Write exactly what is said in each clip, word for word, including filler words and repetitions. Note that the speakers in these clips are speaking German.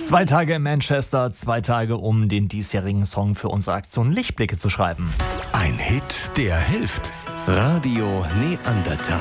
Zwei Tage in Manchester, zwei Tage, um den diesjährigen Song für unsere Aktion Lichtblicke zu schreiben. Ein Hit, der hilft. Radio Neandertal.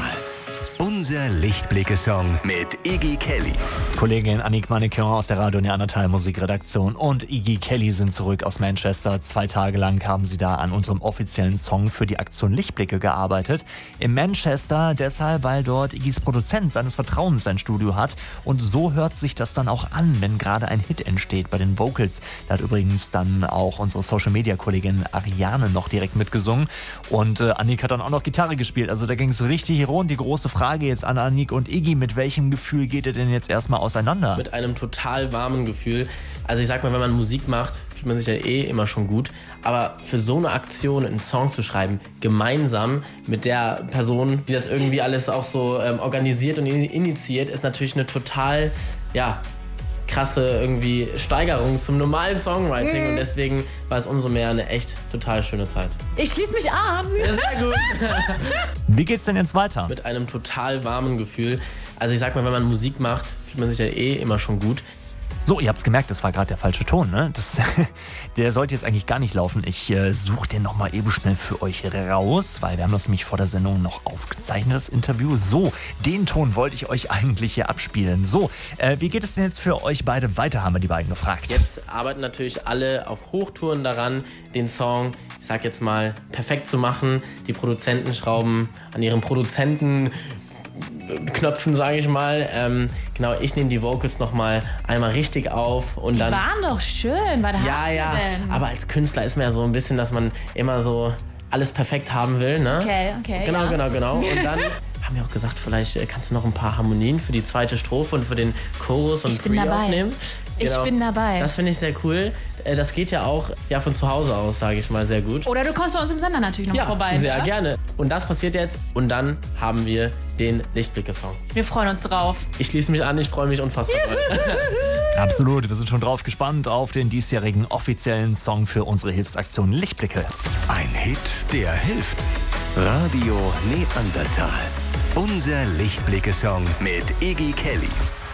Unser Lichtblicke-Song mit Iggy Kelly. Kollegin Annick Mannequin aus der Radio Neandertal Musikredaktion und Iggy Kelly sind zurück aus Manchester. Zwei Tage lang haben sie da an unserem offiziellen Song für die Aktion Lichtblicke gearbeitet. In Manchester deshalb, weil dort Iggys Produzent seines Vertrauens sein Studio hat. Und so hört sich das dann auch an, wenn gerade ein Hit entsteht bei den Vocals. Da hat übrigens dann auch unsere Social-Media-Kollegin Ariane noch direkt mitgesungen. Und äh, Annick hat dann auch noch Gitarre gespielt. Also da ging es richtig rund. Die große Frage Frage jetzt an Annick und Iggy, mit welchem Gefühl geht ihr denn jetzt erstmal auseinander? Mit einem total warmen Gefühl. Also ich sag mal, wenn man Musik macht, fühlt man sich ja eh immer schon gut. Aber für so eine Aktion einen Song zu schreiben, gemeinsam mit der Person, die das irgendwie alles auch so ähm, organisiert und initiiert, ist natürlich eine total, ja, krasse irgendwie Steigerung zum normalen Songwriting mhm. und deswegen war es umso mehr eine echt total schöne Zeit. Ich schließe mich an. Ja, sehr gut. Wie geht's denn jetzt weiter? Mit einem total warmen Gefühl. Also ich sag mal, wenn man Musik macht, fühlt man sich ja eh immer schon gut. So, ihr habt's gemerkt, das war gerade der falsche Ton, ne? Das, der sollte jetzt eigentlich gar nicht laufen. Ich äh, suche den nochmal eben schnell für euch raus, weil wir haben das nämlich vor der Sendung noch aufgezeichnet, das Interview. So, den Ton wollte ich euch eigentlich hier abspielen. So, äh, wie geht es denn jetzt für euch beide weiter, haben wir die beiden gefragt. Jetzt arbeiten natürlich alle auf Hochtouren daran, den Song, ich sag jetzt mal, perfekt zu machen. Die Produzenten schrauben an ihren Produzenten Knöpfen, sage ich mal. Ähm, genau, ich nehme die Vocals nochmal einmal richtig auf und die dann. Die waren doch schön, was ja, hast ja. du denn? Aber als Künstler ist man ja so ein bisschen, dass man immer so alles perfekt haben will, ne? Okay, okay. Genau, ja. genau, genau. Und dann haben wir auch gesagt, vielleicht kannst du noch ein paar Harmonien für die zweite Strophe und für den Chorus und Pre aufnehmen. Ich genau. bin dabei. Das finde ich sehr cool. Das geht ja auch ja, von zu Hause aus, sage ich mal, sehr gut. Oder du kommst bei uns im Sender natürlich noch ja, mal vorbei. Sehr ne? gerne. Und das passiert jetzt und dann haben wir den Lichtblicke-Song. Wir freuen uns drauf. Ich schließe mich an, ich freue mich unfassbar. Absolut, wir sind schon drauf gespannt auf den diesjährigen offiziellen Song für unsere Hilfsaktion Lichtblicke. Ein Hit, der hilft. Radio Neandertal. Unser Lichtblicke-Song mit Iggy Kelly.